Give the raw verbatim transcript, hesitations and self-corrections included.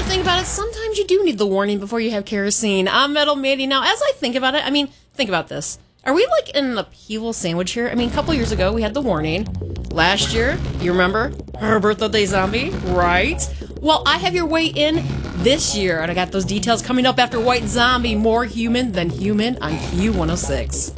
think about it, sometimes you do need the warning before you have kerosene. I'm Metal Mandy. Now, as I think about it, I mean, think about this. Are we like in an upheaval sandwich here? I mean, a couple years ago, we had the warning. Last year, you remember? Roberto de Zombie, right? Well, I have your way in this year, and I got those details coming up after White Zombie, more human than human on Q one oh six.